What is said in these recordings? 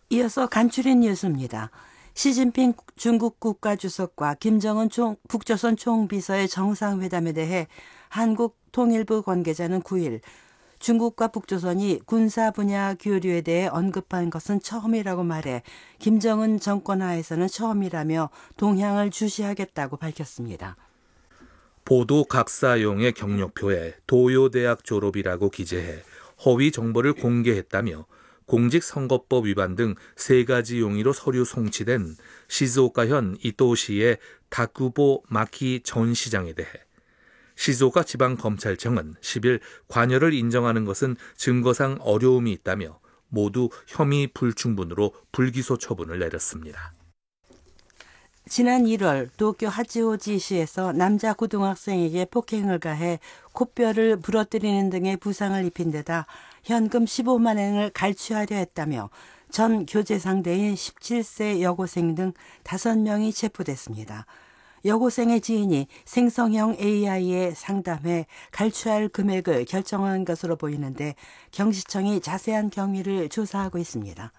이어서 간추린 뉴스입니다. 시진핑 중국 국가주석과 김정은 북조선 총비서의 정상회담에 대해 한국 통일부 관계자는 9일 중국과 북조선이 군사 분야 교류에 대해 언급한 것은 처음이라고 말해 김정은 정권 하에서는 처음이라며 동향을 주시하겠다고 밝혔습니다. 보도 각사용의 경력표에 도요대학 졸업이라고 기재해 허위 정보를 공개했다며 공직선거법 위반 등 3가지 용의로 서류 송치된 시즈오카현 이토시의 다쿠보 마키 전 시장에 대해 시즈오카 지방검찰청은 10일 관여를 인정하는 것은 증거상 어려움이 있다며 모두 혐의 불충분으로 불기소 처분을 내렸습니다. 지난 1월 도쿄 하치오지시에서 남자 고등학생에게 폭행을 가해 코뼈를 부러뜨리는 등의 부상을 입힌 데다 현금 15만 엔을 갈취하려 했다며 전 교제 상대인 17세 여고생 등 5명이 체포됐습니다. 여고생의 지인이 생성형 AI에 상담해 갈취할 금액을 결정한 것으로 보이는데 경시청이 자세한 경위를 조사하고 있습니다.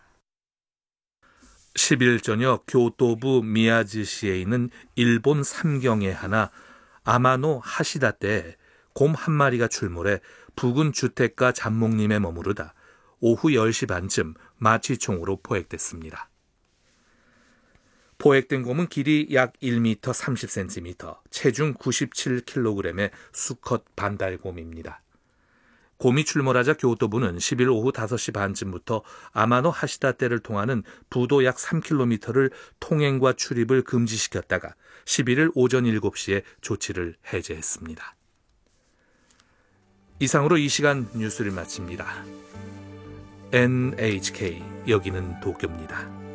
10일 저녁 교토부 미야지시에 있는 일본 삼경의 하나 아마노 하시다떼에 곰 한 마리가 출몰해 부근 주택가 잠목림에 머무르다 오후 10시 반쯤 마취총으로 포획됐습니다. 포획된 곰은 길이 약 1m 30cm, 체중 97kg의 수컷 반달곰입니다. 곰이 출몰하자 교토부는 10일 오후 5시 반쯤부터 아마노 하시다떼를 통하는 부도 약 3km를 통행과 출입을 금지시켰다가 11일 오전 7시에 조치를 해제했습니다. 이상으로 이 시간 뉴스를 마칩니다. NHK 여기는 도쿄입니다.